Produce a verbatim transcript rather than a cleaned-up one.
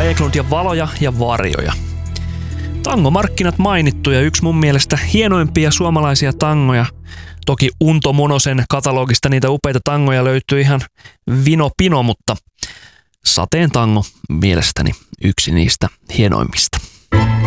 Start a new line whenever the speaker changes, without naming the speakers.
Eklund ja Valoja ja varjoja. Tangomarkkinat mainittu ja yksi mun mielestä hienoimpia suomalaisia tangoja. Toki Unto Monosen katalogista niitä upeita tangoja löytyy ihan vino pino, mutta Sateen tango mielestäni yksi niistä hienoimmista.